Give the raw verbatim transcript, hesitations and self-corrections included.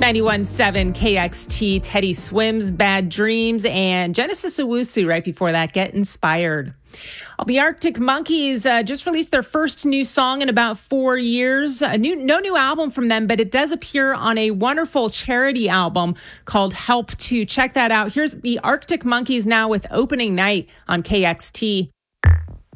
ninety-one point seven K X T, Teddy Swims, Bad Dreams, and Genesis Owusu right before that, Get Inspired. Well, the Arctic Monkeys uh, just released their first new song in about four years. A new, no new album from them, but it does appear on a wonderful charity album called Help To. Check that out. Here's the Arctic Monkeys now with Opening Night on K X T.